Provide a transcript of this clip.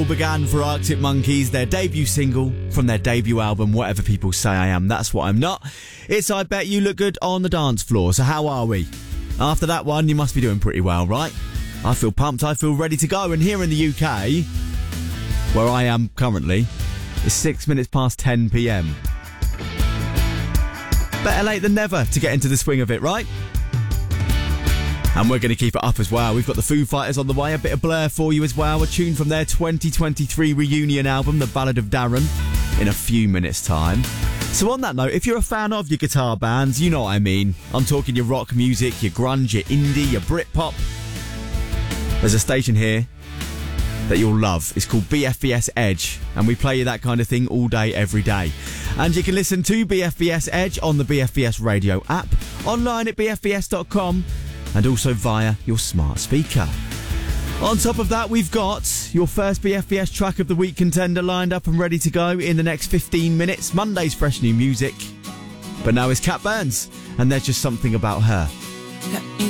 Began for Arctic Monkeys, their debut single from their debut album, Whatever People Say I Am, That's What I'm Not. It's I Bet You Look Good on the Dance Floor. So how are we? After that one, you must be doing pretty well, right? I feel pumped, I feel ready to go. And here in the UK, where I am currently, it's 6 minutes past 10 p.m. Better late than never to get into the swing of it, right? And we're going to keep it up as well. We've got the Foo Fighters on the way, a bit of Blur for you as well, a tune from their 2023 reunion album, The Ballad of Darren, in a few minutes' time. So on that note, if you're a fan of your guitar bands, you know what I mean. I'm talking your rock music, your grunge, your indie, your Britpop. There's a station here that you'll love. It's called BFBS Edge, and we play you that kind of thing all day, every day. And you can listen to BFBS Edge on the BFBS radio app, online at bfbs.com, and also via your smart speaker. On top of that, we've got your first BFBS track of the week contender lined up and ready to go in the next 15 minutes. Monday's fresh new music. But now it's Cat Burns, and There's Just Something About Her. Let me